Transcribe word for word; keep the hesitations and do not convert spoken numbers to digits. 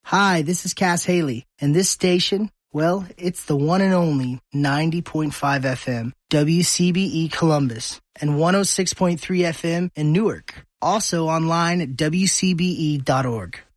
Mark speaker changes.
Speaker 1: Hi, this is Cass Haley, and this station, well, it's the one and only ninety point five F M, W C B E Columbus, and one oh six point three F M in Newark. Also online at W C B E dot org.